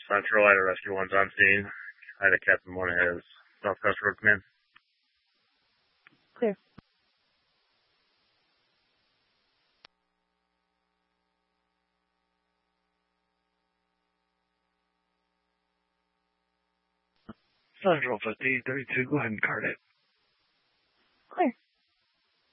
Central, Ida Rescue 1's on scene. Ida Captain 1 has South Coast Road Command. Clear. Central 5032, go ahead and card it. Clear.